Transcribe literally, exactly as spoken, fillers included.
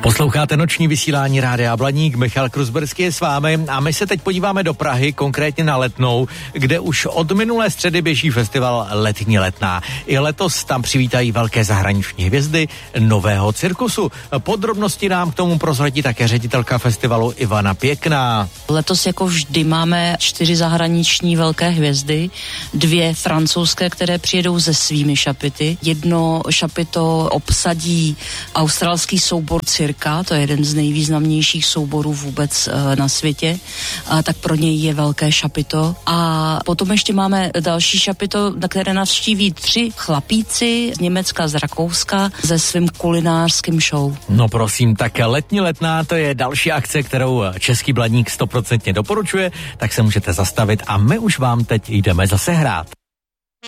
Posloucháte noční vysílání Rádia Blaník, Michal Kruzberský je s vámi a my se teď podíváme do Prahy, konkrétně na Letnou, kde už od minulé středy běží festival Letní Letná. I letos tam přivítají velké zahraniční hvězdy nového cirkusu. Podrobnosti nám k tomu prozradí také ředitelka festivalu Ivana Pěkná. Letos jako vždy máme čtyři zahraniční velké hvězdy, dvě francouzské, které přijedou se svými šapity. Jedno šapito obsadí australský soubor Cirka, to je jeden z nejvýznamnějších souborů vůbec na světě, a tak pro něj je velké šapito. A potom ještě máme další šapito, na které navštíví tři chlapíci z Německa, z Rakouska se svým kulinářským show. No prosím, tak Letní Letná, to je další akce, kterou Český Blaník stoprocentně doporučuje, tak se můžete zastavit a my už vám teď jdeme zase hrát.